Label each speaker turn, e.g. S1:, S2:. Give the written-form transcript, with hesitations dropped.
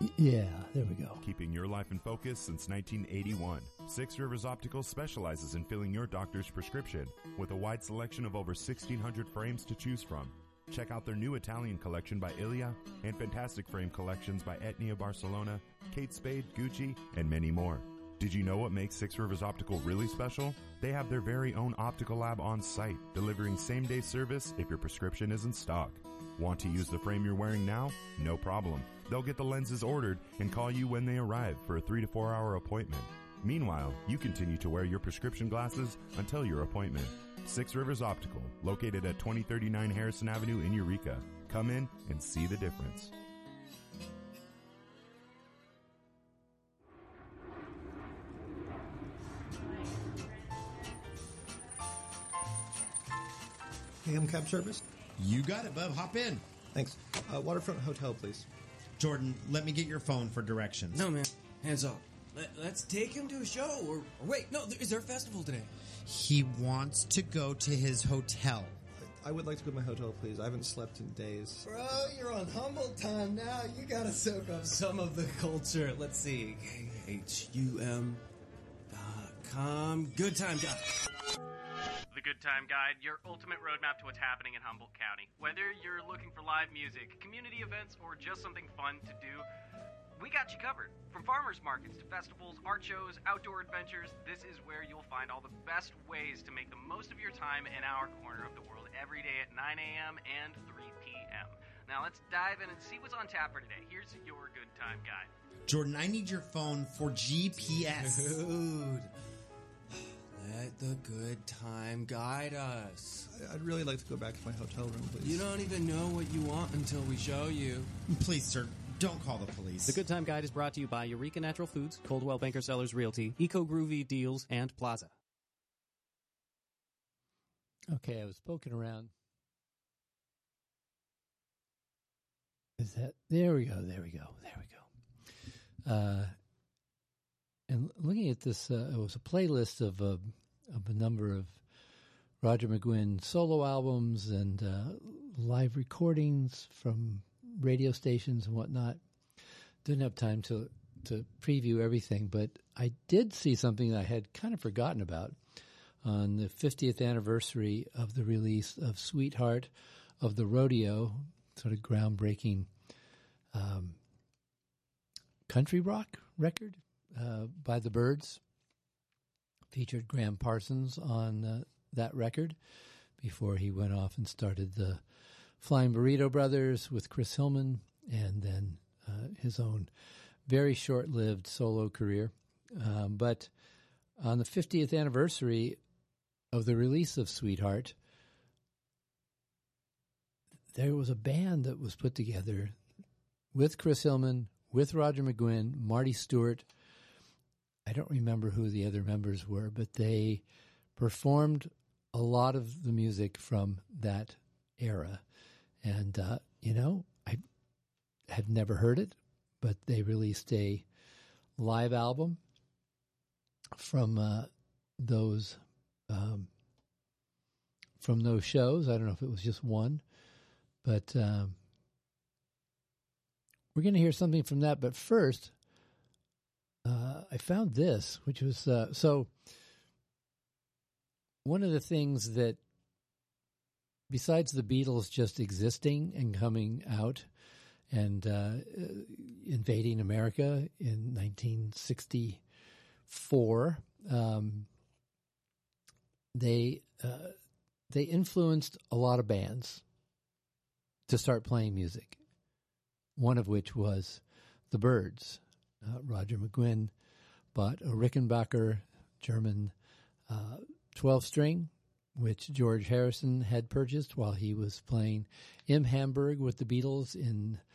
S1: Yeah, there we go.
S2: Keeping your life in focus since 1981. Six Rivers Optical specializes in filling your doctor's prescription with a wide selection of over 1,600 frames to choose from. Check out their new Italian collection by Ilia and fantastic frame collections by Etnia Barcelona, Kate Spade, Gucci, and many more. Did you know what makes Six Rivers Optical really special? They have their very own optical lab on site, delivering same-day service if your prescription is in stock. Want to use the frame you're wearing now? No problem. They'll get the lenses ordered and call you when they arrive for a 3 to 4 hour appointment. Meanwhile, you continue to wear your prescription glasses until your appointment. Six Rivers Optical, located at 2039 Harrison Avenue in Eureka. Come in and see the difference.
S3: AM cab service?
S4: You got it, bub. Hop in.
S3: Thanks. Waterfront Hotel, please.
S4: Jordan, let me get your phone for directions.
S5: No, man. Hands off. Let's take him to a show. Or wait, no, is there a festival today?
S4: He wants to go to his hotel.
S3: I would like to go to my hotel, please. I haven't slept in days.
S5: Bro, you're on humble time now. You gotta soak up some of the culture. Let's see. HUM.com. Good time, guys.
S6: The Good Time Guide, your ultimate roadmap to what's happening in Humboldt County. Whether you're looking for live music, community events, or just something fun to do, we got you covered. From farmers markets to festivals, art shows, outdoor adventures, this is where you'll find all the best ways to make the most of your time in our corner of the world every day at 9 a.m. and 3 p.m. Now let's dive in and see what's on tap for today. Here's your Good Time Guide.
S4: Jordan, I need your phone for GPS.
S5: Dude. Let the Good Time guide us.
S3: I'd really like to go back to my hotel room, please.
S5: You don't even know what you want until we show you.
S4: Please, sir, don't call the police.
S7: The Good Time Guide is brought to you by Eureka Natural Foods, Coldwell Banker Sellers Realty, Eco Groovy Deals, and Plaza.
S1: Okay, I was poking around. Is that... There we go. And looking at this, it was a playlist of a number of Roger McGuinn solo albums and live recordings from radio stations and whatnot. Didn't have time to preview everything, but I did see something that I had kind of forgotten about on the 50th anniversary of the release of Sweetheart of the Rodeo, sort of groundbreaking country rock record. By the Byrds, featured Graham Parsons on that record before he went off and started the Flying Burrito Brothers with Chris Hillman, and then his own very short-lived solo career. But on the 50th anniversary of the release of Sweetheart, there was a band that was put together with Chris Hillman, with Roger McGuinn, Marty Stewart. I don't remember who the other members were, but they performed a lot of the music from that era. And, I had never heard it, but they released a live album from those shows. I don't know if it was just one, but we're going to hear something from that. But first, I found this, which was so one of the things that, besides the Beatles just existing and coming out and invading America in 1964, they influenced a lot of bands to start playing music. One of which was the Byrds. Roger McGuinn bought a Rickenbacker German 12-string, which George Harrison had purchased while he was playing in Hamburg with the Beatles in